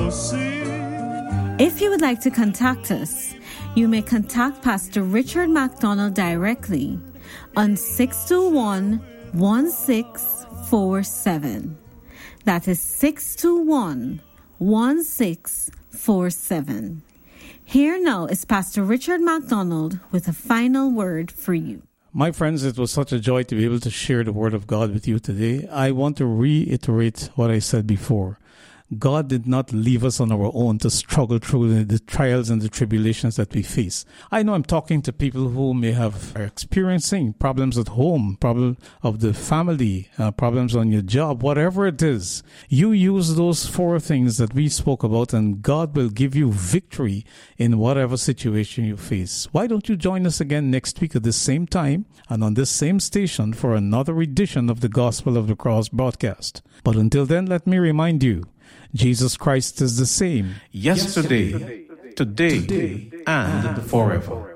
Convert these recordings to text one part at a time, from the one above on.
If you would like to contact us, you may contact Pastor Richard MacDonald directly on 621-1647. That is 621-1647. Here now is Pastor Richard MacDonald with a final word for you. My friends, it was such a joy to be able to share the Word of God with you today. I want to reiterate what I said before. God did not leave us on our own to struggle through the trials and the tribulations that we face. I know I'm talking to people who may are experiencing problems at home, problem of the family, problems on your job, whatever it is. You use those 4 things that we spoke about and God will give you victory in whatever situation you face. Why don't you join us again next week at the same time and on this same station for another edition of the Gospel of the Cross broadcast? But until then, let me remind you, Jesus Christ is the same yesterday, today, and forever.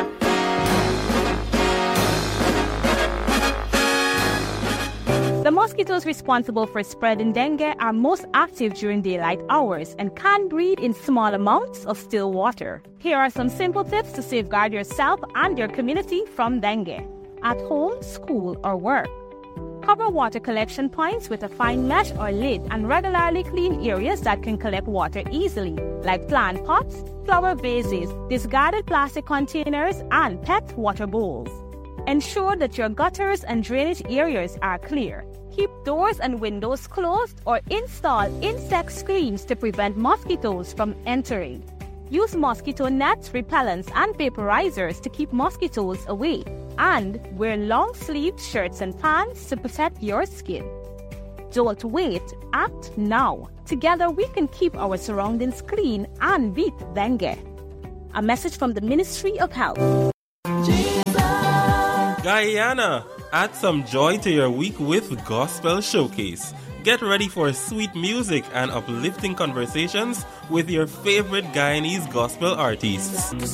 The mosquitoes responsible for spreading dengue are most active during daylight hours and can breed in small amounts of still water. Here are some simple tips to safeguard yourself and your community from dengue. At home, school, or work. Cover water collection points with a fine mesh or lid and regularly clean areas that can collect water easily, like plant pots, flower vases, discarded plastic containers, and pet water bowls. Ensure that your gutters and drainage areas are clear. Keep doors and windows closed or install insect screens to prevent mosquitoes from entering. Use mosquito nets, repellents, and vaporizers to keep mosquitoes away. And wear long-sleeved shirts and pants to protect your skin. Don't wait, act now. Together we can keep our surroundings clean and beat dengue. A message from the Ministry of Health. Guyana, add some joy to your week with Gospel Showcase. Get ready for sweet music and uplifting conversations with your favorite Guyanese gospel artists.